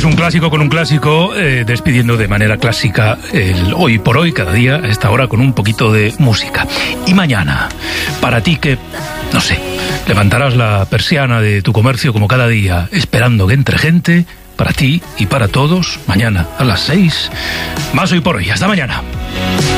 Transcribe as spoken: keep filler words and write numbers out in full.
Pues un clásico con un clásico, eh, despidiendo de manera clásica el hoy por hoy, cada día a esta hora con un poquito de música. Y mañana, para ti que, no sé, levantarás la persiana de tu comercio como cada día, esperando que entre gente, para ti y para todos, mañana a las seis, más hoy por hoy. Hasta mañana.